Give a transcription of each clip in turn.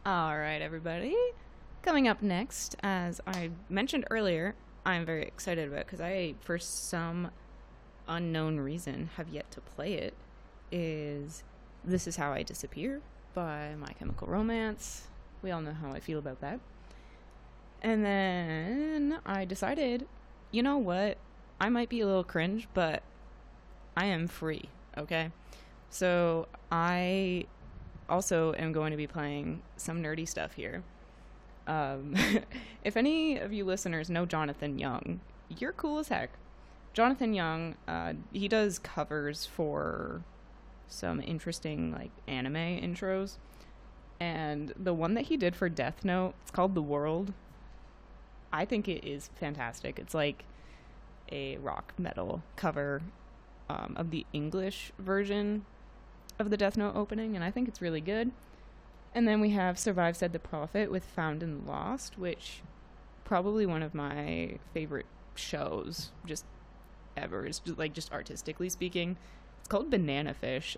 All right, everybody. Coming up next, as I mentioned earlier, I'm very excited about because I, for some unknown reason, have yet to play it. Is This Is How I Disappear by My Chemical Romance. We all know how I feel about that. And then I decided, you know what? I might be a little cringe, but I am free, okay? So I also am going to be playing some nerdy stuff here. Um, if any of you listeners know Jonathan Young, you're cool as heck. Jonathan Young, he does covers for some interesting like anime intros, and the one that he did for Death Note, it's called The World. I think it is fantastic. It's like a rock metal cover of the English version of the Death Note opening, and I think it's really good. And then we have Survive Said the Prophet with Found and Lost, which probably one of my favorite shows just ever, is just artistically speaking. It's called Banana Fish.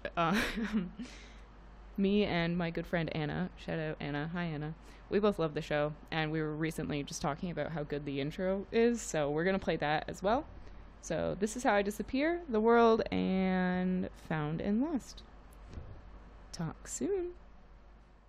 Me and my good friend Anna, shout out Anna, hi Anna, we both love the show, and we were recently just talking about how good the intro is, so we're going to play that as well. So This Is How I Disappear, The World, and Found and Lost. Talk soon.